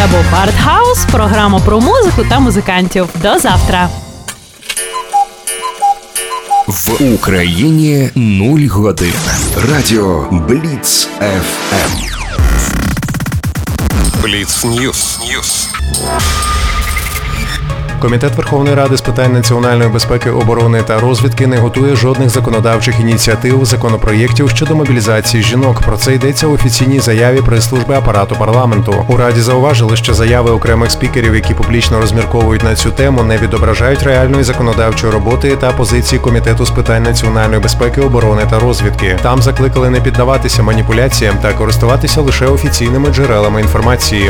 Це був Артхаус, програма про музику та музикантів. До завтра. В Україні 0 годин. Радіо Бліц ФМ. Бліц Ньюс. Комітет Верховної Ради з питань національної безпеки, оборони та розвідки не готує жодних законодавчих ініціатив, законопроєктів щодо мобілізації жінок. Про це йдеться у офіційній заяві прес-служби апарату парламенту. У Раді зауважили, що заяви окремих спікерів, які публічно розмірковують на цю тему, не відображають реальної законодавчої роботи та позиції Комітету з питань національної безпеки, оборони та розвідки. Там закликали не піддаватися маніпуляціям та користуватися лише офіційними джерелами інформації.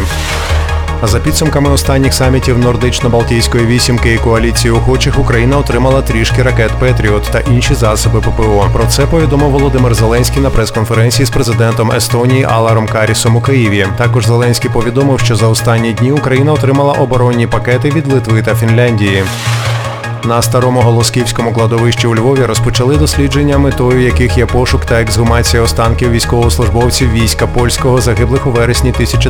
За підсумками останніх самітів Нордично-Балтійської вісімки і коаліції охочих, Україна отримала трішки ракет «Петріот» та інші засоби ППО. Про це повідомив Володимир Зеленський на прес-конференції з президентом Естонії Аларом Карісом у Києві. Також Зеленський повідомив, що за останні дні Україна отримала оборонні пакети від Литви та Фінляндії. На Старому Голосківському кладовищі у Львові розпочали дослідження, метою яких є пошук та ексгумація останків військовослужбовців війська польського, загиблих у вересні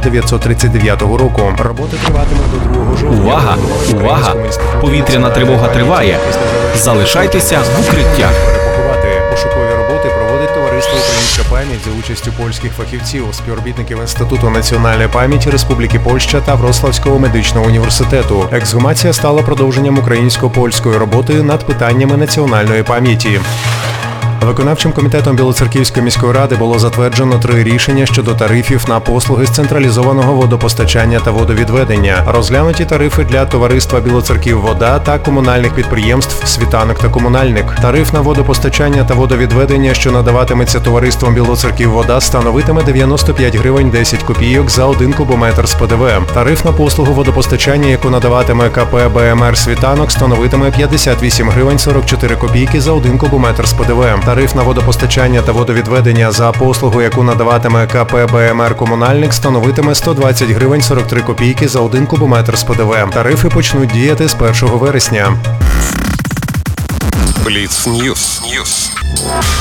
1939 року. Роботи триватимуть до 2 жовтня. Увага! Повітряна тривога триває. Залишайтеся в укриттях. Пошукові роботи проводить товариство «Українська пам'ять» за участю польських фахівців, співробітників Інституту національної пам'яті Республіки Польща та Вроцлавського медичного університету. Ексгумація стала продовженням українсько-польської роботи над питаннями національної пам'яті. Виконавчим комітетом Білоцерківської міської ради було затверджено 3 рішення щодо тарифів на послуги з централізованого водопостачання та водовідведення. Розглянуті тарифи для товариства Білоцерківвода та комунальних підприємств «Світанок» та «Комунальник». Тариф на водопостачання та водовідведення, що надаватиметься товариством Білоцерківвода, становитиме 95 гривень 10 копійок за 1 кубометр з ПДВ. Тариф на послугу водопостачання, яку надаватиме КП «БМР Світанок», становитиме 58 гривень 44 копійки за 1 кубометр з ПДВ. Тариф на водопостачання та водовідведення за послугу, яку надаватиме КП «БМР Комунальник», становитиме 120 гривень 43 копійки за 1 кубометр з ПДВ. Тарифи почнуть діяти з 1 вересня. Бліц Ньюс.